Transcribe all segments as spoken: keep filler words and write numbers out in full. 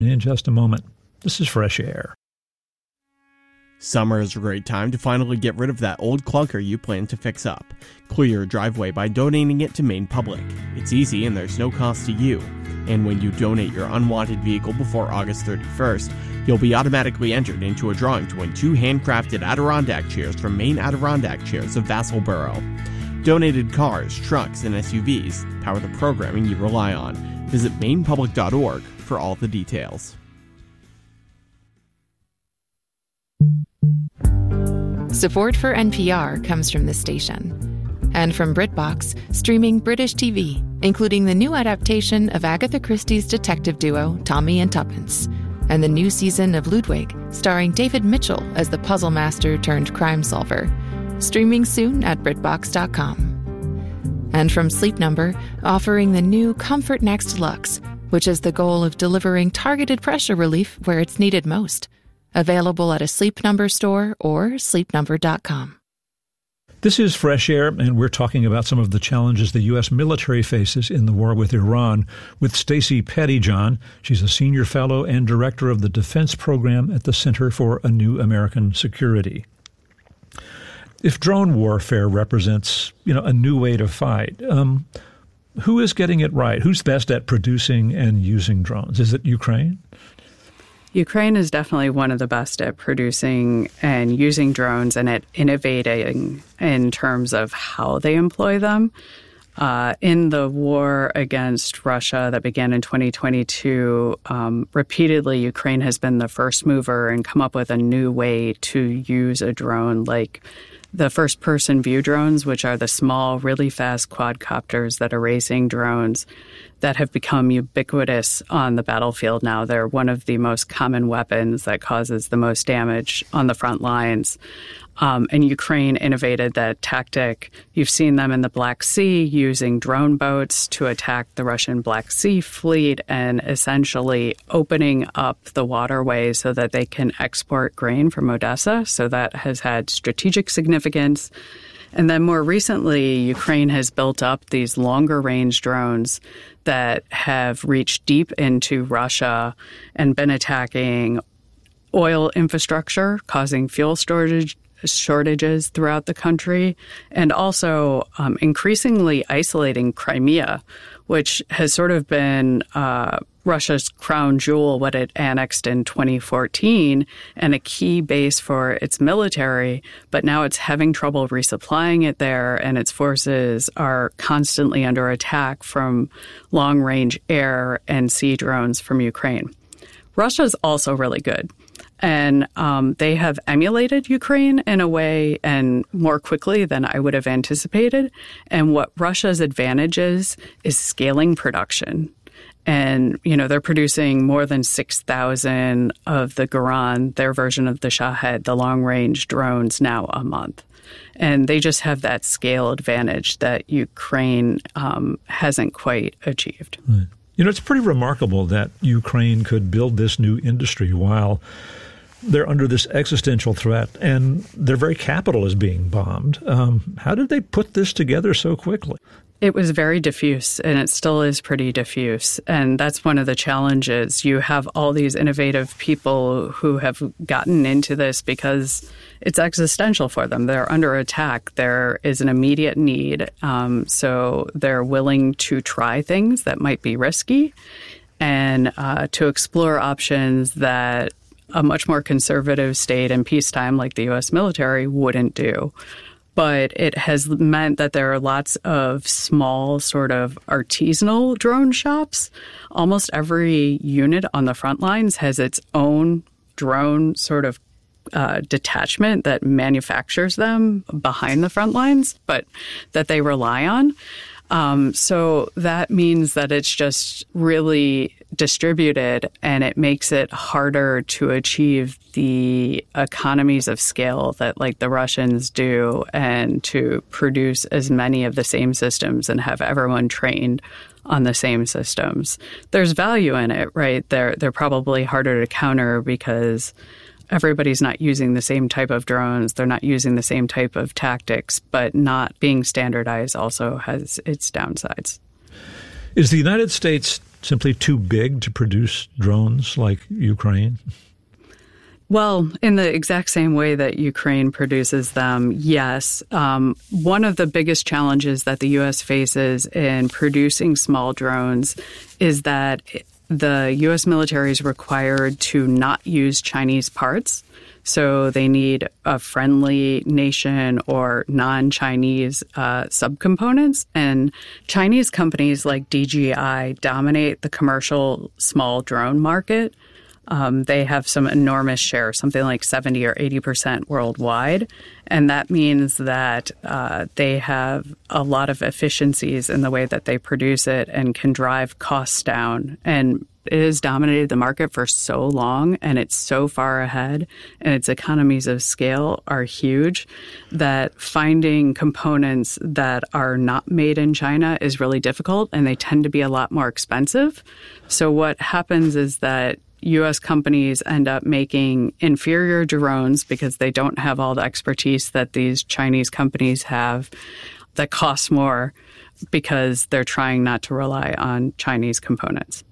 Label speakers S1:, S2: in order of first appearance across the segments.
S1: In just a moment, this is Fresh Air.
S2: Summer is a great time to finally get rid of that old clunker you plan to fix up. Clear your driveway by donating it to Maine Public. It's easy and there's no cost to you. And when you donate your unwanted vehicle before August thirty-first, you'll be automatically entered into a drawing to win two handcrafted Adirondack chairs from Maine Adirondack Chairs of Vassalboro. Donated cars, trucks, and S U Vs power the programming you rely on. Visit maine public dot org for all the details.
S3: Support for N P R comes from this station and from BritBox, streaming British T V, including the new adaptation of Agatha Christie's detective duo Tommy and Tuppence, and the new season of Ludwig, starring David Mitchell as the puzzle master turned crime solver. Streaming soon at brit box dot com. And from Sleep Number, offering the new Comfort Next Luxe, which has the goal of delivering targeted pressure relief where it's needed most. Available at a Sleep Number store or sleep number dot com.
S1: This is Fresh Air, and we're talking about some of the challenges the U S military faces in the war with Iran with Stacey Pettyjohn. She's a senior fellow and director of the defense program at the Center for a New American Security. If drone warfare represents, you know, a new way to fight, um, who is getting it right? Who's best at producing and using drones? Is it Ukraine?
S4: Ukraine is definitely one of the best at producing and using drones and at innovating in terms of how they employ them. Uh, in the war against Russia that began in twenty twenty-two, um, repeatedly Ukraine has been the first mover and come up with a new way to use a drone, like the first-person view drones, which are the small, really fast quadcopters that are racing drones that have become ubiquitous on the battlefield now. They're one of the most common weapons that causes the most damage on the front lines. Um, and Ukraine innovated that tactic. You've seen them in the Black Sea using drone boats to attack the Russian Black Sea fleet and essentially opening up the waterway so that they can export grain from Odessa. So that has had strategic significance. And then more recently, Ukraine has built up these longer-range drones that have reached deep into Russia and been attacking oil infrastructure, causing fuel storage shortages throughout the country, and also um, increasingly isolating Crimea, which has sort of been uh, Russia's crown jewel, what it annexed in twenty fourteen, and a key base for its military, but now it's having trouble resupplying it there, and its forces are constantly under attack from long-range air and sea drones from Ukraine. Russia's also really good. And um, they have emulated Ukraine in a way and more quickly than I would have anticipated. And what Russia's advantage is, is scaling production. And, you know, they're producing more than six thousand of the Goran, their version of the Shahed, the long-range drones, now a month. And they just have that scale advantage that Ukraine um, hasn't quite achieved.
S1: Right. You know, it's pretty remarkable that Ukraine could build this new industry while they're under this existential threat, and their very capital is being bombed. Um, how did they put this together so quickly?
S4: It was very diffuse, and it still is pretty diffuse. And that's one of the challenges. You have all these innovative people who have gotten into this because it's existential for them. They're under attack. There is an immediate need. Um, so they're willing to try things that might be risky and uh, to explore options that a much more conservative state in peacetime like the U S military wouldn't do. But it has meant that there are lots of small sort of artisanal drone shops. Almost every unit on the front lines has its own drone sort of uh, detachment that manufactures them behind the front lines, but that they rely on. Um, so that means that it's just really distributed, and it makes it harder to achieve the economies of scale that like the Russians do, and to produce as many of the same systems and have everyone trained on the same systems. There's value in it, right? They're, they're probably harder to counter because everybody's not using the same type of drones. They're not using the same type of tactics, but not being standardized also has its downsides.
S1: Is the United States simply too big to produce drones like Ukraine?
S4: Well, in the exact same way that Ukraine produces them, yes. Um, one of the biggest challenges that the U S faces in producing small drones is that the U S military is required to not use Chinese parts. So they need a friendly nation or non-Chinese uh, subcomponents. And Chinese companies like D J I dominate the commercial small drone market. Um, they have some enormous share, something like seventy or eighty percent worldwide. And that means that uh, they have a lot of efficiencies in the way that they produce it and can drive costs down. And it has dominated the market for so long, and it's so far ahead, and its economies of scale are huge, that finding components that are not made in China is really difficult, and they tend to be a lot more expensive. So what happens is that U S companies end up making inferior drones because they don't have all the expertise that these Chinese companies have that cost more because they're trying not to rely on Chinese components.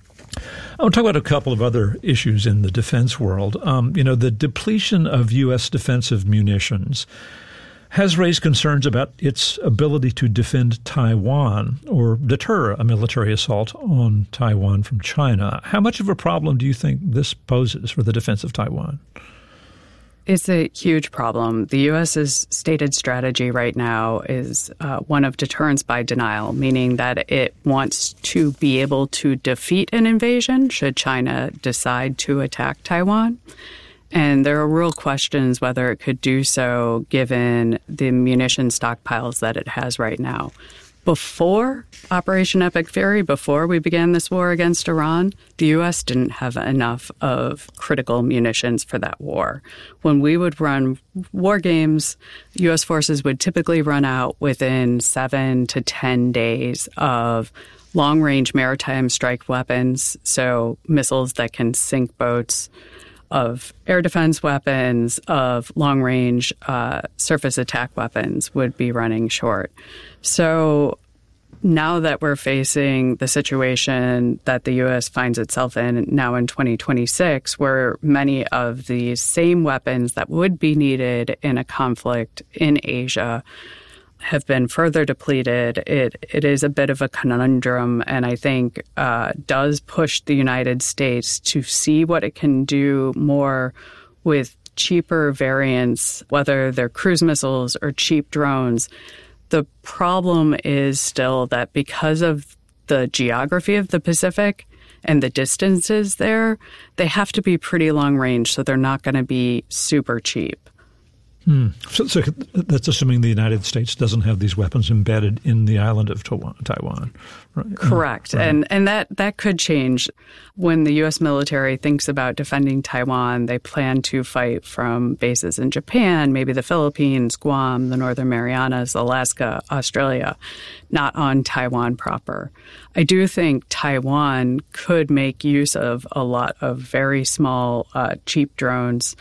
S1: I want to talk about a couple of other issues in the defense world. Um, you know, the depletion of U S defensive munitions has raised concerns about its ability to defend Taiwan or deter a military assault on Taiwan from China. How much of a problem do you think this poses for the defense of Taiwan?
S4: It's a huge problem. The U S's stated strategy right now is uh, one of deterrence by denial, meaning that it wants to be able to defeat an invasion should China decide to attack Taiwan. And there are real questions whether it could do so given the munition stockpiles that it has right now. Before Operation Epic Fury, before we began this war against Iran, the U S didn't have enough of critical munitions for that war. When we would run war games, U S forces would typically run out within seven to ten days of long-range maritime strike weapons, so missiles that can sink boats, of air defense weapons, of long-range uh, surface attack weapons would be running short. So now that we're facing the situation that the U S finds itself in now in twenty twenty-six, where many of the same weapons that would be needed in a conflict in Asia have been further depleted, it it is a bit of a conundrum, and I think uh, does push the United States to see what it can do more with cheaper variants, whether they're cruise missiles or cheap drones. The problem is still that because of the geography of the Pacific and the distances there, they have to be pretty long range, so they're not going to be super cheap.
S1: Hmm. So, so that's assuming the United States doesn't have these weapons embedded in the island of Taiwan, right?
S4: Correct. Right. And and that, that could change. When the U S military thinks about defending Taiwan, they plan to fight from bases in Japan, maybe the Philippines, Guam, the Northern Marianas, Alaska, Australia, not on Taiwan proper. I do think Taiwan could make use of a lot of very small, uh, cheap drones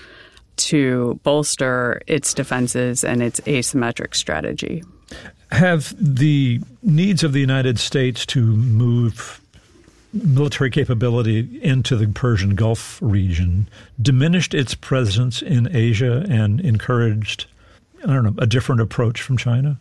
S4: to bolster its defenses and its asymmetric strategy.
S1: Have the needs of the United States to move military capability into the Persian Gulf region diminished its presence in Asia and encouraged, I don't know, a different approach from China?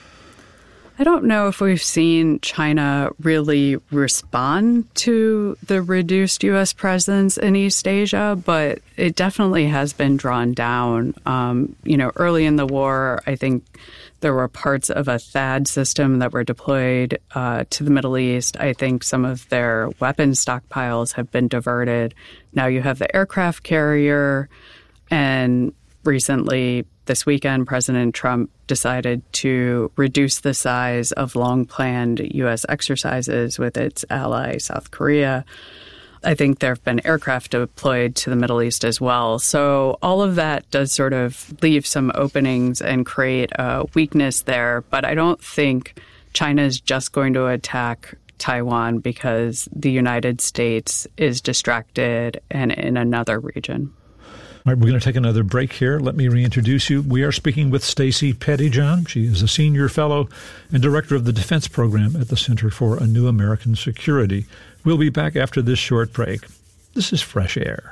S4: I don't know if we've seen China really respond to the reduced U S presence in East Asia, but it definitely has been drawn down. Um, you know, early in the war, I think there were parts of a THAAD system that were deployed uh, to the Middle East. I think some of their weapons stockpiles have been diverted. Now you have the aircraft carrier, and recently, this weekend, President Trump decided to reduce the size of long-planned U S exercises with its ally, South Korea. I think there have been aircraft deployed to the Middle East as well. So all of that does sort of leave some openings and create a weakness there. But I don't think China is just going to attack Taiwan because the United States is distracted and in another region.
S1: All right, we're going to take another break here. Let me reintroduce you. We are speaking with Stacey Pettyjohn. She is a senior fellow and director of the defense program at the Center for a New American Security. We'll be back after this short break. This is Fresh Air.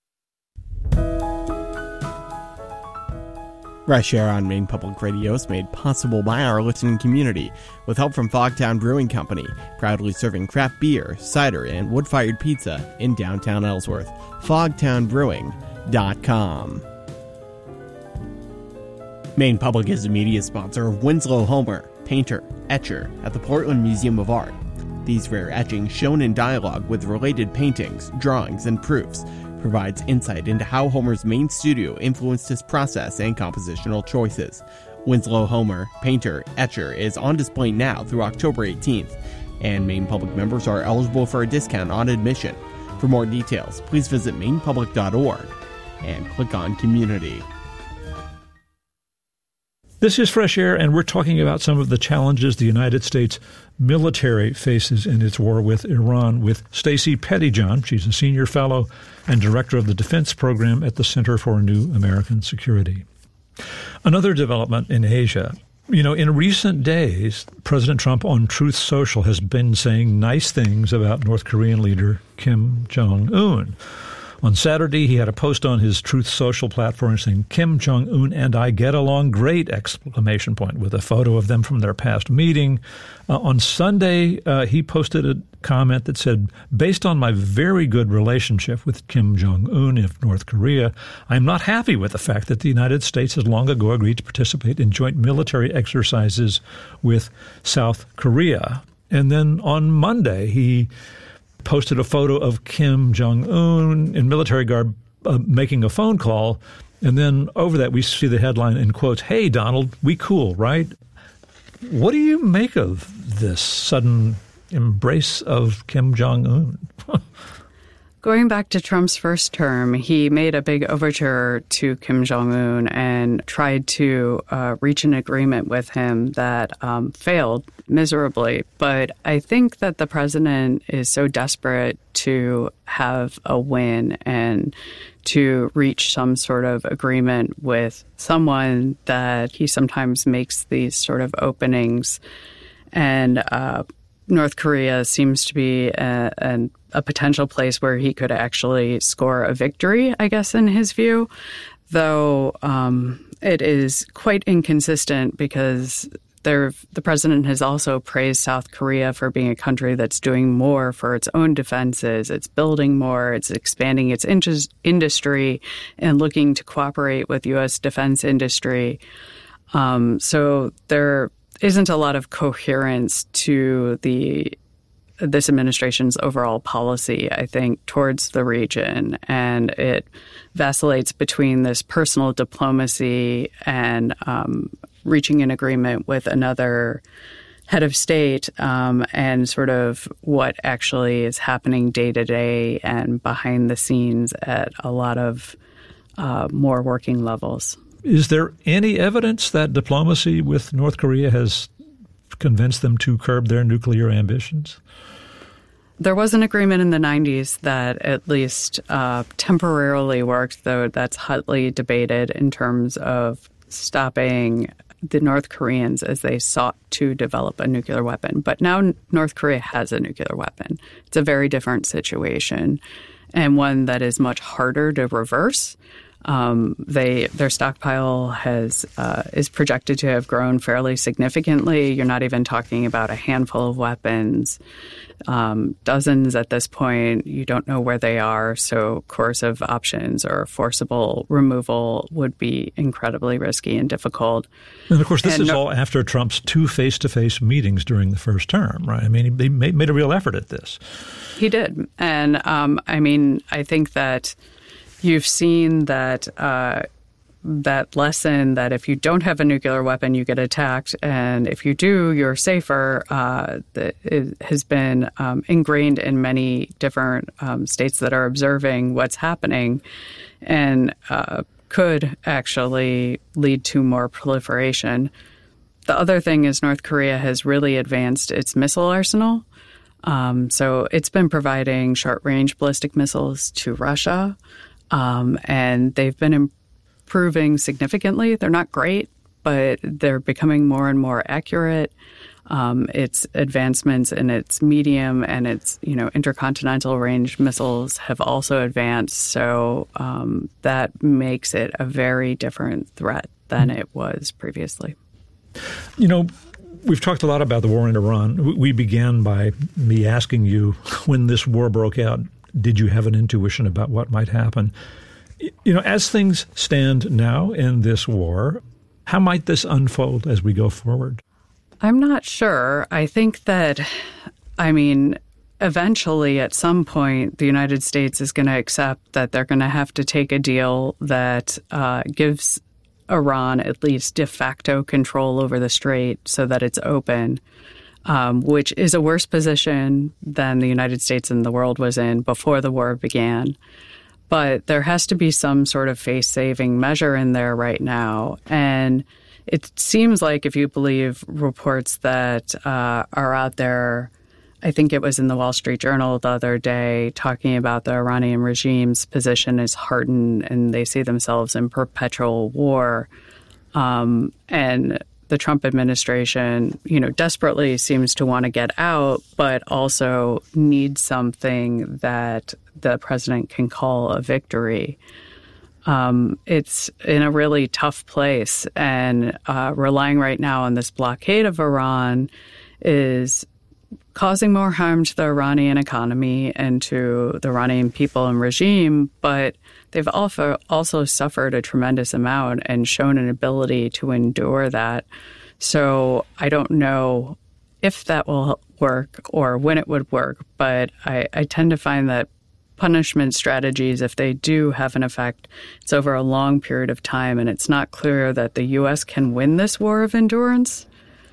S2: Fresh Air on Maine Public Radio is made possible by our listening community with help from Fogtown Brewing Company, proudly serving craft beer, cider, and wood-fired pizza in downtown Ellsworth. fogtown brewing dot com. Maine Public is a media sponsor of Winslow Homer, painter, etcher at the Portland Museum of Art. These rare etchings, shown in dialogue with related paintings, drawings, and proofs, provides insight into how Homer's main studio influenced his process and compositional choices. Winslow Homer, painter, etcher is on display now through October eighteenth, and Maine Public members are eligible for a discount on admission. For more details, please visit maine public dot org and click on Community.
S1: This is Fresh Air, and we're talking about some of the challenges the United States military faces in its war with Iran with Stacey Pettyjohn. She's a senior fellow and director of the defense program at the Center for New American Security. Another development in Asia. You know, in recent days, President Trump on Truth Social has been saying nice things about North Korean leader Kim Jong-un. On Saturday, he had a post on his Truth Social platform saying, "Kim Jong-un and I get along great!" exclamation point, with a photo of them from their past meeting. Uh, on Sunday, uh, he posted a comment that said, "Based on my very good relationship with Kim Jong-un of North Korea, I'm not happy with the fact that the United States has long ago agreed to participate in joint military exercises with South Korea." And then on Monday, he posted a photo of Kim Jong-un in military garb uh, making a phone call. And then over that, we see the headline in quotes, "Hey, Donald, we cool, right?" What do you make of this sudden embrace of Kim Jong-un?
S4: Going back to Trump's first term, he made a big overture to Kim Jong-un and tried to uh, reach an agreement with him that um, failed miserably. But I think that the president is so desperate to have a win and to reach some sort of agreement with someone that he sometimes makes these sort of openings. And uh, North Korea seems to be a, a, a potential place where he could actually score a victory, I guess, in his view, though um, it is quite inconsistent because there, the president has also praised South Korea for being a country that's doing more for its own defenses. It's building more. It's expanding its in- industry and looking to cooperate with U S defense industry. Um, so there isn't a lot of coherence to the this administration's overall policy, I think, towards the region. And it vacillates between this personal diplomacy and um, reaching an agreement with another head of state um, and sort of what actually is happening day to day and behind the scenes at a lot of uh, more working levels.
S1: Is there any evidence that diplomacy with North Korea has convinced them to curb their nuclear ambitions?
S4: There was an agreement in the nineties that at least uh, temporarily worked, though that's hotly debated in terms of stopping the North Koreans as they sought to develop a nuclear weapon. But now North Korea has a nuclear weapon. It's a very different situation and one that is much harder to reverse. Um, they their stockpile has uh, is projected to have grown fairly significantly. You're not even talking about a handful of weapons, um, dozens at this point. You don't know where they are, so coercive options or forcible removal would be incredibly risky and difficult.
S1: And of course, this
S4: and
S1: is
S4: no-
S1: all after Trump's two face-to-face meetings during the first term, right? I mean, he made, made a real effort at this.
S4: He did, and um, I mean, I think that you've seen that uh, that lesson that if you don't have a nuclear weapon, you get attacked, and if you do, you're safer. Uh, that it has been um, ingrained in many different um, states that are observing what's happening, and uh, could actually lead to more proliferation. The other thing is North Korea has really advanced its missile arsenal. Um, so it's been providing short-range ballistic missiles to Russia. Um, and they've been improving significantly. They're not great, but they're becoming more and more accurate. Um, its advancements in its medium and its, you know, intercontinental range missiles have also advanced. So um, that makes it a very different threat than it was previously.
S1: You know, we've talked a lot about the war in Iran. We began by me asking you, when this war broke out, did you have an intuition about what might happen? You know, as things stand now in this war, how might this unfold as we go forward?
S4: I'm not sure. I think that, I mean, eventually at some point, the United States is going to accept that they're going to have to take a deal that uh, gives Iran at least de facto control over the strait so that it's open, um, which is a worse position than the United States and the world was in before the war began. But there has to be some sort of face-saving measure in there right now. And it seems like, if you believe reports that uh, are out there, I think it was in the Wall Street Journal the other day, talking about the Iranian regime's position is hardened and they see themselves in perpetual war. Um, and the Trump administration, you know, desperately seems to want to get out, but also needs something that the president can call a victory. Um, it's in a really tough place, and uh, relying right now on this blockade of Iran is causing more harm to the Iranian economy and to the Iranian people and regime, but they've also also suffered a tremendous amount and shown an ability to endure that. So I don't know if that will work or when it would work, but I, I tend to find that punishment strategies, if they do have an effect, it's over a long period of time, and it's not clear that the U S can win this war of endurance.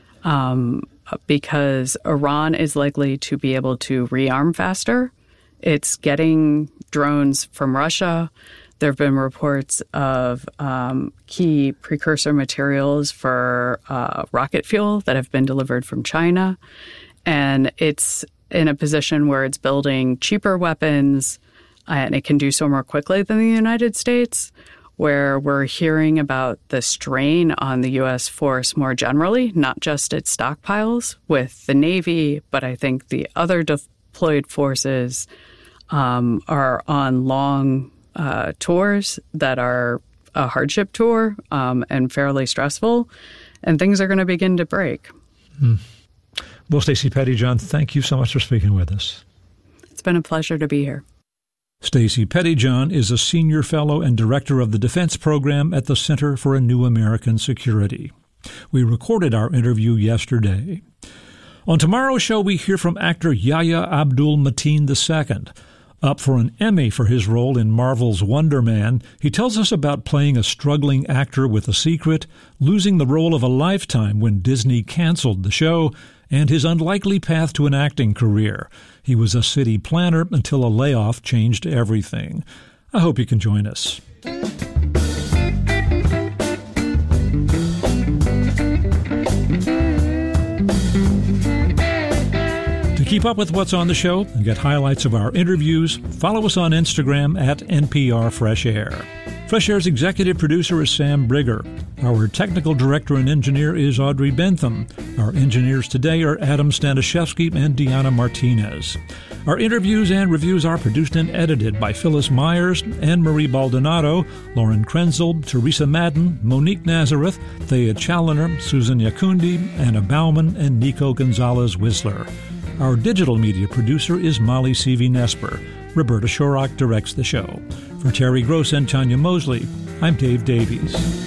S4: Um, because Iran is likely to be able to rearm faster. It's getting drones from Russia. There have been reports of um, key precursor materials for uh, rocket fuel that have been delivered from China. And it's in a position where it's building cheaper weapons, and it can do so more quickly than the United States, where we're hearing about the strain on the U S force more generally, not just its stockpiles with the Navy, but I think the other deployed forces um, are on long uh, tours that are a hardship tour um, and fairly stressful, and things are going to begin to break.
S1: Hmm. Well, Stacey Pettyjohn, thank you so much for speaking with us.
S4: It's been a pleasure to be here.
S1: Stacey Pettyjohn is a senior fellow and director of the defense program at the Center for a New American Security. We recorded our interview yesterday. On tomorrow's show, we hear from actor Yahya Abdul-Mateen the Second. Up for an Emmy for his role in Marvel's Wonder Man, he tells us about playing a struggling actor with a secret, losing the role of a lifetime when Disney canceled the show, and his unlikely path to an acting career. He was a city planner until a layoff changed everything. I hope you can join us. To keep up with what's on the show and get highlights of our interviews, follow us on Instagram at N P R Fresh Air. Fresh Air's executive producer is Sam Brigger. Our technical director and engineer is Audrey Bentham. Our engineers today are Adam Stanishevsky and Deanna Martinez. Our interviews and reviews are produced and edited by Phyllis Myers, Anne-Marie Baldonado, Lauren Krenzel, Teresa Madden, Monique Nazareth, Thea Challoner, Susan Yakundi, Anna Bauman, and Nico Gonzalez-Whistler. Our digital media producer is Molly Seavey-Nesper. Roberta Shorak directs the show. For Terry Gross and Tanya Mosley, I'm Dave Davies.